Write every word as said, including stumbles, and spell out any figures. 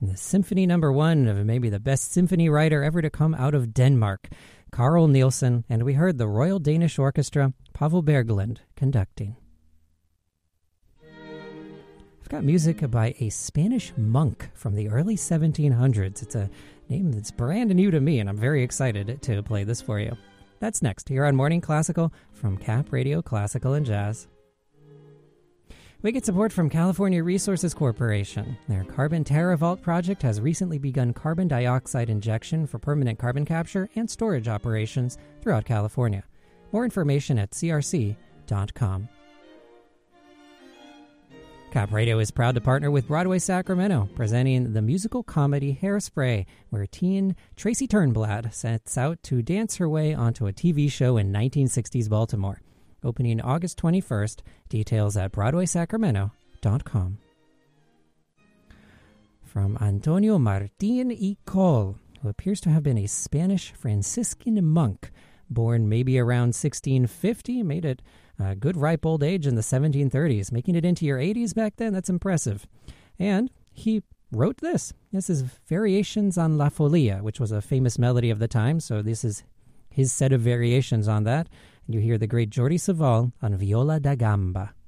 the symphony number one of maybe the best symphony writer ever to come out of Denmark, Carl Nielsen, and we heard the Royal Danish Orchestra, Pavel Berglund, conducting. I've got music by a Spanish monk from the early seventeen hundreds. It's a name that's brand new to me, and I'm very excited to play this for you. That's next here on Morning Classical from Cap Radio Classical and Jazz. We get support from California Resources Corporation. Their Carbon TerraVault project has recently begun carbon dioxide injection for permanent carbon capture and storage operations throughout California. More information at c r c dot com. Cap Radio is proud to partner with Broadway Sacramento, presenting the musical comedy Hairspray, where teen Tracy Turnblad sets out to dance her way onto a T V show in nineteen sixties Baltimore. Opening August twenty-first, details at broadway sacramento dot com. From Antonio Martín y Coll, who appears to have been a Spanish Franciscan monk, born maybe around sixteen fifty, made it a good ripe old age in the seventeen thirties. Making it into your eighties back then, that's impressive. And he wrote this. This is Variations on La Folia, which was a famous melody of the time, so this is his set of variations on that. And you hear the great Jordi Savall on Viola da Gamba.